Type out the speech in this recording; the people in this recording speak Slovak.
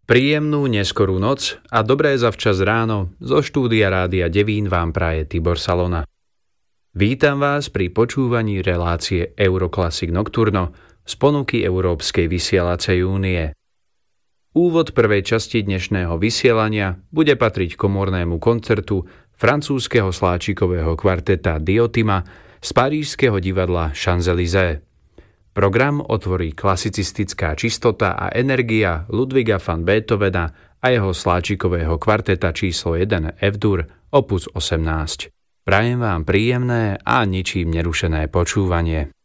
Príjemnú neskorú noc a dobré zavčas ráno zo štúdia Rádia Devín vám praje Tibor Salona. Vítam vás pri počúvaní relácie Euroclassic Nocturno z ponuky Európskej vysielacej únie. Úvod prvej časti dnešného vysielania bude patriť komornému koncertu francúzskeho sláčikového kvarteta Diotima z parížskeho divadla Champs-Élysées. Program otvorí klasicistická čistota a energia Ludwiga van Beethovena a jeho sláčikového kvarteta číslo 1 F-dur opus 18. Prajem vám príjemné a ničím nerušené počúvanie.